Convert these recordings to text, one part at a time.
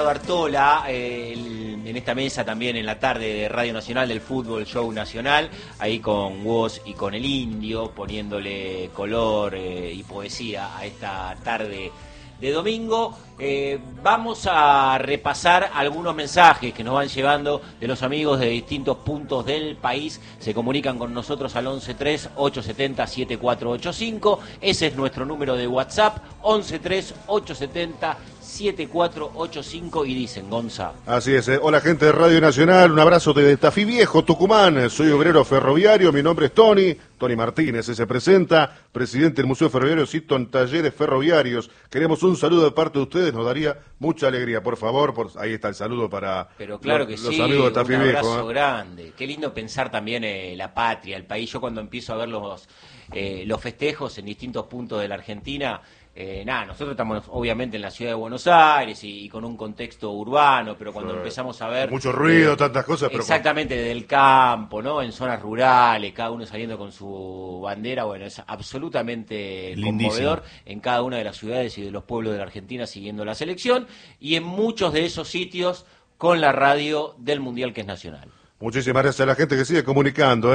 Bartola, en esta mesa también en la tarde de Radio Nacional del Fútbol Show Nacional, ahí con Woz y con el Indio, poniéndole color y poesía a esta tarde de domingo. Vamos a repasar algunos mensajes que nos van llevando de los amigos de distintos puntos del país. Se comunican con nosotros al 113-870-7485. Ese es nuestro número de WhatsApp, 113-870-7485, y dicen, Gonza. Así es, hola gente de Radio Nacional, un abrazo desde Tafí Viejo, Tucumán. Soy obrero ferroviario, mi nombre es Tony Martínez, se presenta, presidente del Museo Ferroviario Cito Talleres Ferroviarios. Queremos un saludo de parte de ustedes, nos daría mucha alegría, por favor. Ahí está el saludo para Pero claro que los sí, amigos de Tafí un Viejo. abrazo grande. Qué lindo pensar también la patria, el país. Yo cuando empiezo a ver los festejos en distintos puntos de la Argentina, nosotros estamos obviamente en la ciudad de Buenos Aires y con un contexto urbano, pero cuando empezamos a ver mucho ruido, tantas cosas, pero exactamente del campo, ¿no? En zonas rurales, cada uno saliendo con su bandera, bueno, es absolutamente conmovedor en cada una de las ciudades y de los pueblos de la Argentina siguiendo la selección, y en muchos de esos sitios con la radio del Mundial, que es nacional. Muchísimas gracias a la gente que sigue comunicando.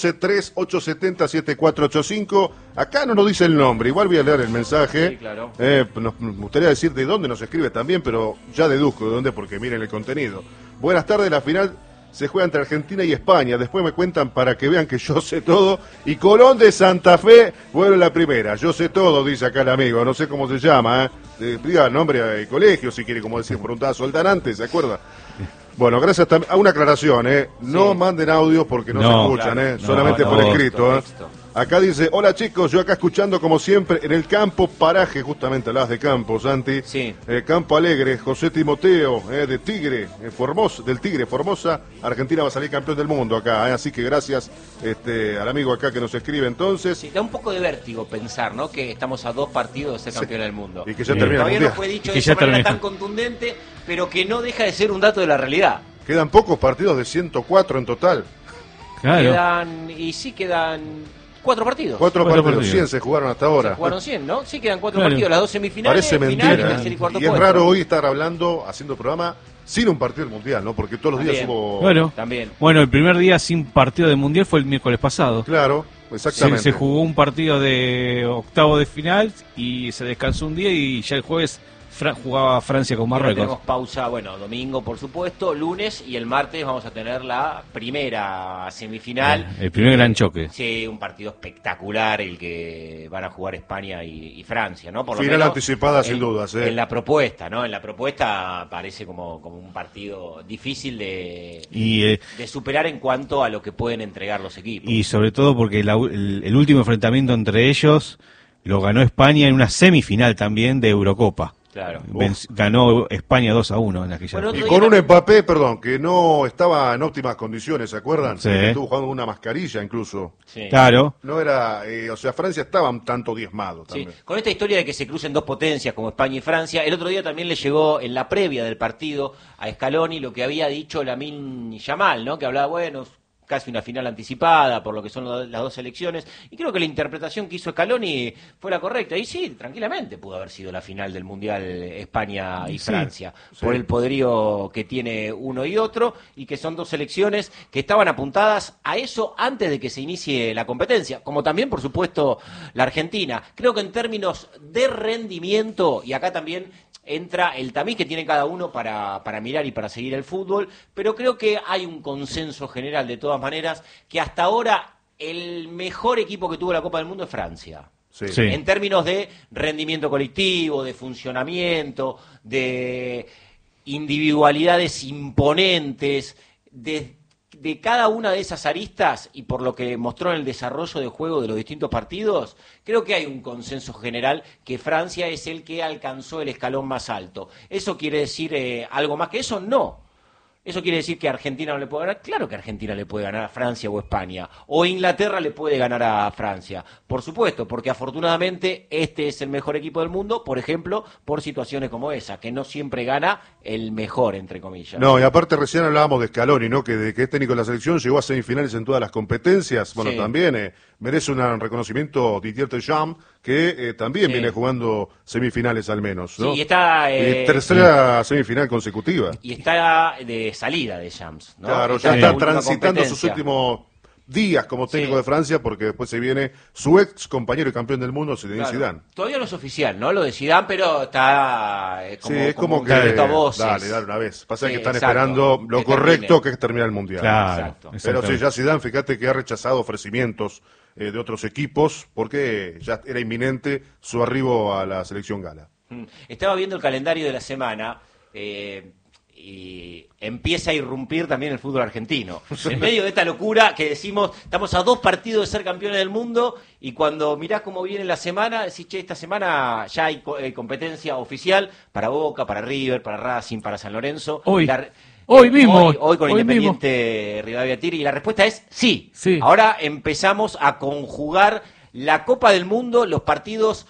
11-3-870-7485. Acá no nos dice el nombre, igual voy a leer el mensaje. Sí, claro. Nos gustaría decir de dónde nos escribe también, pero ya deduzco de dónde porque miren el contenido. Buenas tardes, la final se juega entre Argentina y España. Después me cuentan para que vean que yo sé todo. Y Colón de Santa Fe vuelve la primera. Yo sé todo, dice acá el amigo. No sé cómo se llama. Diga el nombre del colegio, si quiere, como decir, preguntaba Soldán antes, ¿se acuerda? Bueno, gracias a una aclaración, no manden audio porque no se escuchan, claro, solamente por escrito. Acá dice, hola chicos, yo acá escuchando como siempre en el campo paraje, justamente hablabas de campo, Santi. Sí. Campo Alegre, José Timoteo, de Tigre, del Tigre, Formosa, Argentina va a salir campeón del mundo acá, así que gracias al amigo acá que nos escribe entonces. Sí, da un poco de vértigo pensar, ¿no? Que estamos a 2 partidos de ser campeón del mundo. Y que ya termina Todavía el mundial. no fue dicho de esa manera tan contundente, pero que no deja de ser un dato de la realidad. Quedan pocos partidos de 104 en total. Claro. Quedan 4 partidos. 4 partidos, 100 se jugaron hasta ahora. Se jugaron 100, ¿no? Sí, quedan 4 partidos, las 2 semifinales, parece final, mentira, tercer y cuarto y es puesto. raro hoy estar haciendo programa sin un partido del Mundial, ¿no? Porque todos los días hubo... Bueno, el primer día sin partido del Mundial fue el miércoles pasado. Claro, exactamente. Se jugó un partido de octavo de final y se descansó un día y ya el jueves jugaba Francia con Marruecos. Tenemos pausa, domingo por supuesto, lunes, y el martes vamos a tener la primera semifinal. El primer gran choque. Sí, un partido espectacular el que van a jugar España y Francia, ¿no? Por lo final menos, anticipada sin dudas. En la propuesta, ¿no? En la propuesta parece como un partido difícil de superar en cuanto a lo que pueden entregar los equipos. Y sobre todo porque el último enfrentamiento entre ellos lo ganó España en una semifinal también de Eurocopa. Claro. Ganó España 2-1 en aquella. Y con un Mbappé, que no estaba en óptimas condiciones, ¿se acuerdan? Sí. Estuvo jugando con una mascarilla incluso. Sí. Claro. No era, Francia estaba un tanto diezmado también. Sí. Con esta historia de que se crucen dos potencias como España y Francia, el otro día también le llegó en la previa del partido a Scaloni lo que había dicho Lamine Yamal, ¿no? Que hablaba, casi una final anticipada por lo que son las dos selecciones, y creo que la interpretación que hizo Scaloni fue la correcta, y sí, tranquilamente pudo haber sido la final del Mundial España y Francia, por el poderío que tiene uno y otro, y que son dos selecciones que estaban apuntadas a eso antes de que se inicie la competencia, como también, por supuesto, la Argentina. Creo que en términos de rendimiento, y acá también entra el tamiz que tiene cada uno para mirar y para seguir el fútbol, pero creo que hay un consenso general de todas maneras que hasta ahora el mejor equipo que tuvo la Copa del Mundo es Francia. Sí. En términos de rendimiento colectivo, de funcionamiento, de individualidades imponentes, de cada una de esas aristas, y por lo que mostró en el desarrollo de juego de los distintos partidos, creo que hay un consenso general que Francia es el que alcanzó el escalón más alto. ¿Eso quiere decir algo más que eso? No. ¿Eso quiere decir que Argentina no le puede ganar? Claro que Argentina le puede ganar a Francia o España. O Inglaterra le puede ganar a Francia. Por supuesto, porque afortunadamente este es el mejor equipo del mundo, por ejemplo, por situaciones como esa, que no siempre gana el mejor, entre comillas. No, y aparte recién hablábamos de Scaloni, ¿no? Que de que es técnico de la selección llegó a semifinales en todas las competencias. Bueno, Sí. también merece un reconocimiento Didier Deschamps, que también Sí. viene jugando semifinales al menos, ¿no? Sí, y está... tercera semifinal consecutiva. Y está de salida de Shams, ¿no? Claro, Está ya en la está última transitando sus competencia. últimos días como técnico Sí. de Francia, porque después se viene su ex compañero y campeón del mundo, Zinedine Claro. Zidane. Todavía no es oficial, ¿no? Lo de Zidane, pero está Sí, es como un que secreto a voces. dale una vez. Pasa Sí, que están exacto. esperando lo Que correcto, termine. que es terminar el mundial. Claro, Exacto. Pero sí, exactamente. ya Zidane, fíjate que ha rechazado ofrecimientos de otros equipos porque ya era inminente su arribo a la selección gala. Estaba viendo el calendario de la semana y empieza a irrumpir también el fútbol argentino. En medio de esta locura que decimos, estamos a 2 partidos de ser campeones del mundo y cuando mirás cómo viene la semana, decís, che, esta semana ya hay competencia oficial para Boca, para River, para Racing, para San Lorenzo. Hoy. Y Hoy mismo. Hoy con Hoy Independiente Rivadavia Tigre. Y la respuesta es sí. Sí. Ahora empezamos a conjugar la Copa del Mundo, los partidos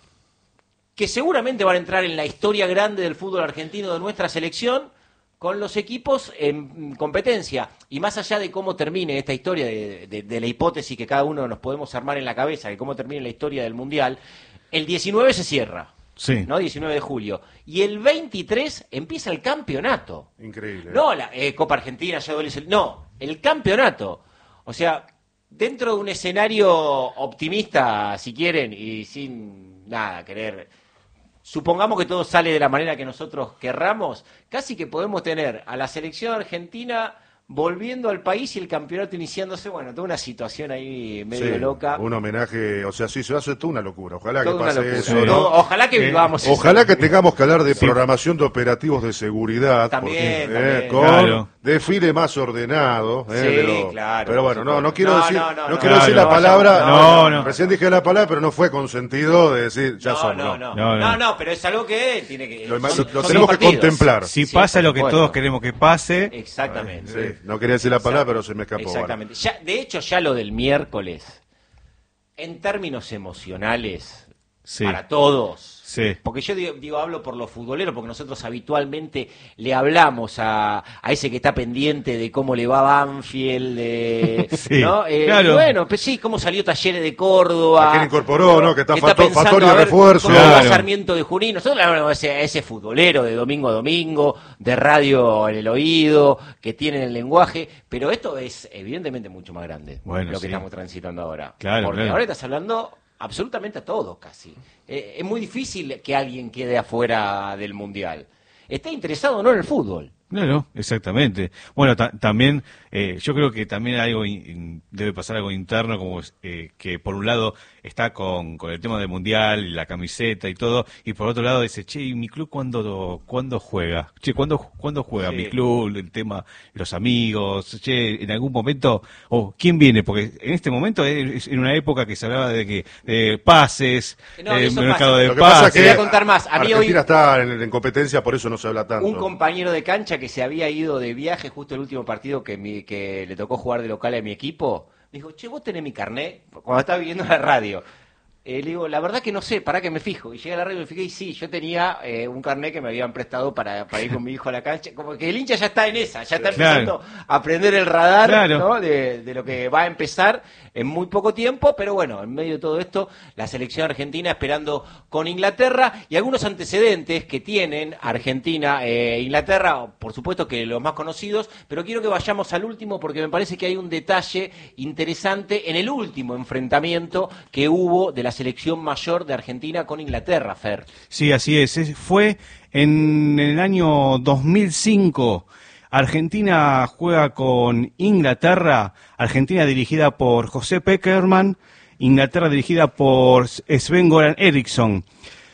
que seguramente van a entrar en la historia grande del fútbol argentino de nuestra selección, con los equipos en competencia. Y más allá de cómo termine esta historia, de la hipótesis que cada uno nos podemos armar en la cabeza, de cómo termine la historia del Mundial, el 19 se cierra, Sí. ¿no? 19 de julio. Y el 23 empieza el campeonato. Increíble. No la Copa Argentina, ya duele no, el campeonato. O sea, dentro de un escenario optimista, si quieren, y sin nada querer, supongamos que todo sale de la manera que nosotros querramos, casi que podemos tener a la selección argentina volviendo al país y el campeonato iniciándose. Bueno, toda una situación ahí medio Sí, loca. un homenaje, o sea, sí, se hace toda una locura. Ojalá Toda que una pase locura. eso, ¿no? Todo- ojalá que vivamos eso. Ojalá que tengamos que hablar de programación de operativos de seguridad. También, porque, también. con Claro. desfile más ordenado. Sí, claro, Pero por bueno, supuesto. no quiero No, decir, no, no quiero decir claro, la palabra. no. Recién dije la palabra, pero no fue con sentido de decir ya son. No. Pero es algo que tiene que... Lo son tenemos que partidos. contemplar. Si Sí, pasa por lo que supuesto. todos queremos que pase, Exactamente. Sí, no quería decir la palabra, pero se me escapó. Exactamente. Ya, de hecho, ya lo del miércoles, en términos emocionales, sí, para todos, sí. porque yo digo, hablo por los futboleros, porque nosotros habitualmente le hablamos a ese que está pendiente de cómo le va Banfield, Sí, ¿no? claro. Y bueno, pues sí, cómo salió Talleres de Córdoba. ¿A quién incorporó, no? Que está pensando, Fattorio a ver, refuerzo. cómo va Claro. Sarmiento de Junín. Nosotros le hablamos a ese futbolero de domingo a domingo, de radio en el oído, que tiene el lenguaje, pero esto es evidentemente mucho más grande, Bueno, lo que sí. estamos transitando ahora. Claro, Porque claro. ahora estás hablando absolutamente a todos casi. Es muy difícil que alguien quede afuera del Mundial. Está interesado o no en el fútbol. Claro, exactamente. Bueno, también, yo creo que también algo debe pasar algo interno, como que por un lado está con el tema del mundial, y la camiseta y todo, y por otro lado dice, che, ¿y mi club cuándo juega? Che, ¿cuándo juega Sí. mi club? El tema, los amigos, che, en algún momento, ¿quién viene? Porque en este momento es en una época que se hablaba de pases, No, eso mercado pasa. de Lo que pasa es pases. que Te voy a contar más. A mí Argentina hoy- está en competencia, por eso no se habla tanto. Un compañero de cancha que se había ido de viaje justo el último partido que le tocó jugar de local a mi equipo, me dijo, che, vos tenés mi carnet, cuando estaba viviendo en la radio. Le digo, la verdad que no sé, para que me fijo. Y llegué a la radio y me fijé y sí, yo tenía un carnet que me habían prestado para ir con mi hijo a la cancha. Como que el hincha ya está en esa, ya está empezando a aprender el radar, Claro. ¿no? de lo que va a empezar en muy poco tiempo. Pero bueno, en medio de todo esto, la selección argentina esperando con Inglaterra y algunos antecedentes que tienen Argentina e Inglaterra, por supuesto que los más conocidos, pero quiero que vayamos al último porque me parece que hay un detalle interesante en el último enfrentamiento que hubo de la selección mayor de Argentina con Inglaterra, Fer. Sí, así es. Fue en el año 2005. Argentina juega con Inglaterra. Argentina dirigida por José Peckerman. Inglaterra dirigida por Sven-Göran Eriksson.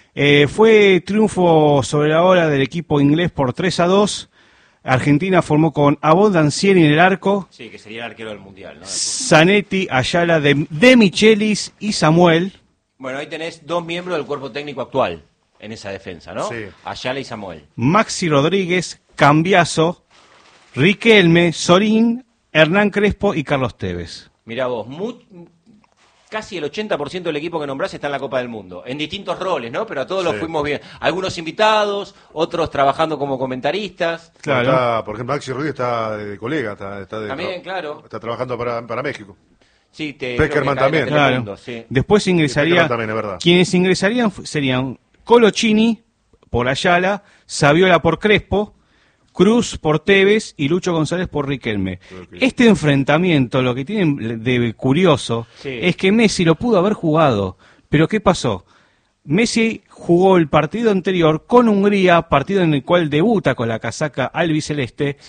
Fue triunfo sobre la hora del equipo inglés por 3-2. Argentina formó con Abod Dancieri en el arco. Sí, que sería el arquero del Mundial, ¿no? Zanetti, Ayala, De Michelis y Samuel. Bueno, ahí tenés 2 miembros del cuerpo técnico actual en esa defensa, ¿no? Sí. Ayala y Samuel. Maxi Rodríguez, Cambiaso, Riquelme, Sorín, Hernán Crespo y Carlos Tevez. Mirá vos, casi el 80% del equipo que nombrás está en la Copa del Mundo, en distintos roles, ¿no? Pero a todos los fuimos bien. Algunos invitados, otros trabajando como comentaristas. Claro. Está, por ejemplo, Maxi Ruiz está de colega, también, claro. Está trabajando para México. Sí, Peckerman también. Claro. Sí. Después ingresaría, también, es verdad. Quienes ingresarían serían Colochini por Ayala, Saviola por Crespo, Cruz por Tevez y Lucho González por Riquelme. Okay. Este enfrentamiento, lo que tiene de curioso, es que Messi lo pudo haber jugado, pero ¿qué pasó? Messi jugó el partido anterior con Hungría, partido en el cual debuta con la casaca albiceleste,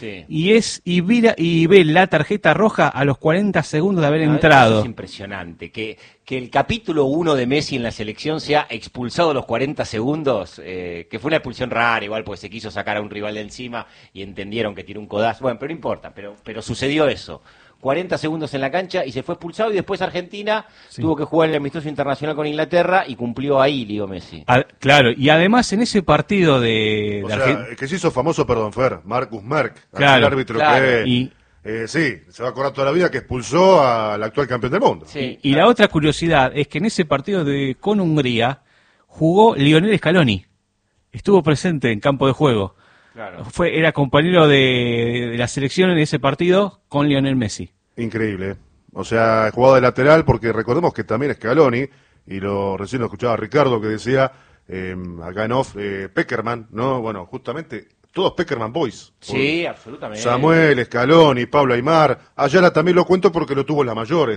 y ve la tarjeta roja a los 40 segundos de haber entrado. Eso es impresionante, que el capítulo 1 de Messi en la selección sea expulsado a los 40 segundos, que fue una expulsión rara, igual porque se quiso sacar a un rival de encima y entendieron que tiró un codazo. Bueno, pero no importa, pero sucedió eso. 40 segundos en la cancha y se fue expulsado, y después Argentina tuvo que jugar el amistoso internacional con Inglaterra y cumplió ahí Leo Messi. Claro, y además en ese partido de Argentina... el que se hizo famoso, perdón, Fer, Marcus Merck, el árbitro que... sí, se va a acordar toda la vida que expulsó al actual campeón del mundo. Sí, y la otra curiosidad es que en ese partido con Hungría jugó Lionel Scaloni. Estuvo presente en campo de juego. Claro. Era compañero de la selección en ese partido con Lionel Messi. Increíble. O sea, jugado de lateral, porque recordemos que también Scaloni, y recién lo escuchaba Ricardo que decía, acá en off, Peckerman, ¿no? Bueno, justamente... Todos Peckerman Boys. Sí, absolutamente. Samuel, Scaloni, Pablo Aimar. Ayala también lo cuento porque lo tuvo en la mayor,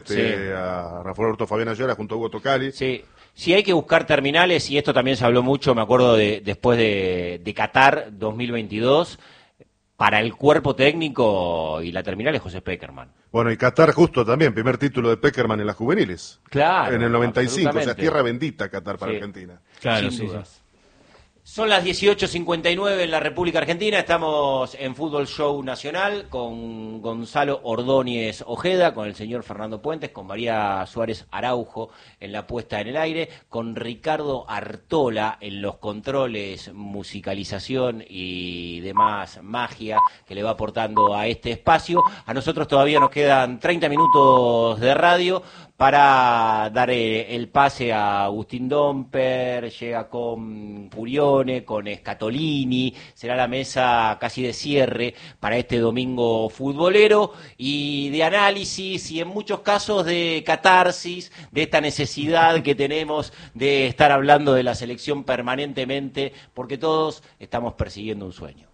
a Rafael Orto Fabián Ayala junto a Hugo Tocali. Sí, hay que buscar terminales, y esto también se habló mucho, me acuerdo después de Qatar 2022, para el cuerpo técnico, y la terminal es José Peckerman. Bueno, y Qatar justo también, primer título de Peckerman en las juveniles. Claro. En el 95, o sea, tierra bendita Qatar para Argentina. Claro, sin dudas. Son las 18:59 en la República Argentina, estamos en Fútbol Show Nacional con Gonzalo Ordóñez Ojeda, con el señor Fernando Puentes, con María Suárez Araujo en la puesta en el aire, con Ricardo Artola en los controles, musicalización y demás magia que le va aportando a este espacio. A nosotros todavía nos quedan 30 minutos de radio para dar el pase a Agustín Domper, llega con Purione, con Scatolini, será la mesa casi de cierre para este domingo futbolero, y de análisis y en muchos casos de catarsis, de esta necesidad que tenemos de estar hablando de la selección permanentemente, porque todos estamos persiguiendo un sueño.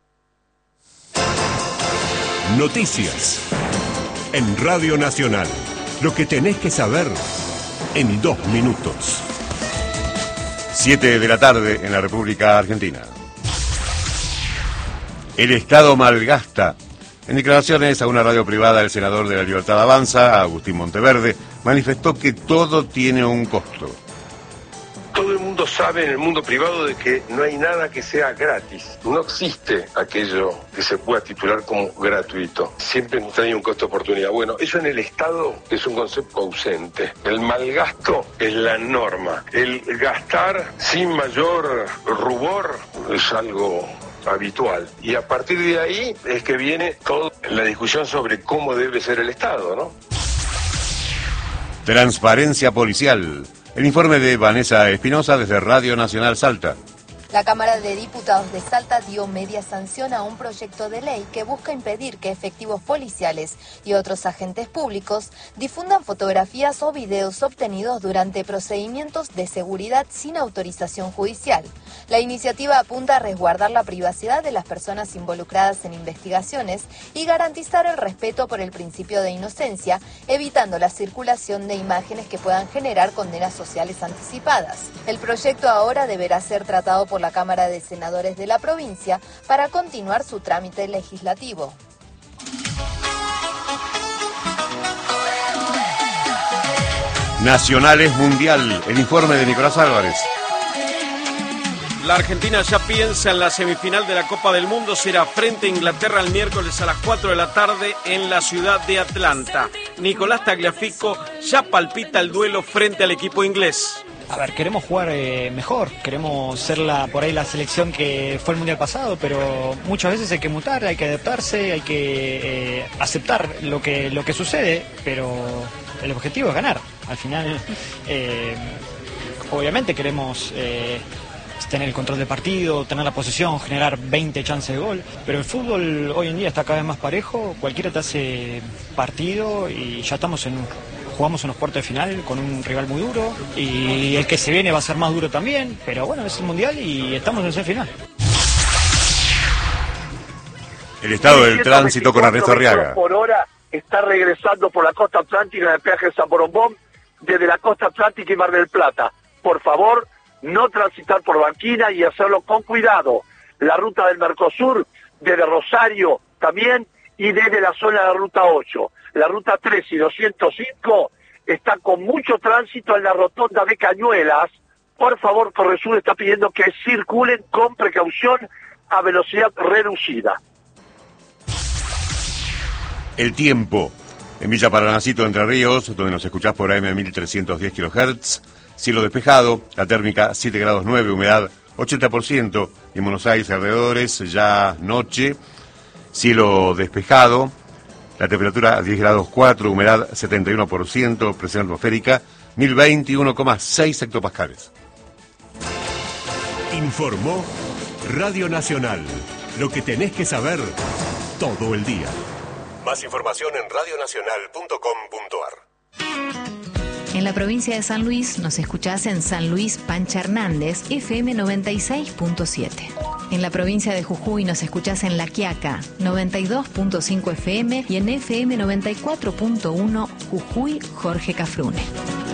Noticias en Radio Nacional. Lo que tenés que saber en 2 minutos. 7 de la tarde en la República Argentina. El Estado malgasta. En declaraciones a una radio privada, el senador de La Libertad Avanza, Agustín Monteverde, manifestó que todo tiene un costo. Todo el mundo sabe en el mundo privado de que no hay nada que sea gratis. No existe aquello que se pueda titular como gratuito. Siempre trae un costo de oportunidad. Bueno, eso en el Estado es un concepto ausente. El malgasto es la norma. El gastar sin mayor rubor es algo habitual. Y a partir de ahí es que viene toda la discusión sobre cómo debe ser el Estado, ¿no? Transparencia policial. El informe de Vanessa Espinosa desde Radio Nacional Salta. La Cámara de Diputados de Salta dio media sanción a un proyecto de ley que busca impedir que efectivos policiales y otros agentes públicos difundan fotografías o videos obtenidos durante procedimientos de seguridad sin autorización judicial. La iniciativa apunta a resguardar la privacidad de las personas involucradas en investigaciones y garantizar el respeto por el principio de inocencia, evitando la circulación de imágenes que puedan generar condenas sociales anticipadas. El proyecto ahora deberá ser tratado por la Cámara de Senadores de la provincia para continuar su trámite legislativo. Nacionales Mundial, el informe de Nicolás Álvarez. La Argentina ya piensa en la semifinal de la Copa del Mundo. Será frente a Inglaterra el miércoles a las 4 de la tarde en la ciudad de Atlanta. Nicolás Tagliafico ya palpita el duelo frente al equipo inglés. A ver, queremos jugar mejor, queremos ser por ahí la selección que fue el Mundial pasado, pero muchas veces hay que mutar, hay que adaptarse, hay que aceptar lo que sucede, pero el objetivo es ganar. Al final, obviamente queremos tener el control del partido, tener la posesión, generar 20 chances de gol, pero el fútbol hoy en día está cada vez más parejo, cualquiera te hace partido y ya jugamos en los cuartos de final con un rival muy duro y el que se viene va a ser más duro también, pero bueno, es el Mundial y estamos en semifinal. El estado del tránsito con Ernesto Arriaga. Por hora está regresando por la costa atlántica en el peaje de San Borombón desde la costa atlántica y Mar del Plata. Por favor, no transitar por Banquina y hacerlo con cuidado. La ruta del Mercosur desde Rosario también y desde la zona de la ruta 8. La ruta 3 y 205 está con mucho tránsito en la rotonda de Cañuelas. Por favor, Corresur está pidiendo que circulen con precaución a velocidad reducida. El tiempo. En Villa Paranacito, Entre Ríos, donde nos escuchás por AM 1310 kHz. Cielo despejado, la térmica 7 grados 9, humedad 80%. Y en Buenos Aires alrededores, ya noche, cielo despejado. La temperatura 10 grados 4, humedad 71%, presión atmosférica 1021,6 hectopascales. Informó Radio Nacional. Lo que tenés que saber todo el día. Más información en radionacional.com.ar. En la provincia de San Luis nos escuchás en San Luis Pancha Hernández, FM 96.7. En la provincia de Jujuy nos escuchás en La Quiaca, 92.5 FM y en FM 94.1 Jujuy Jorge Cafrune.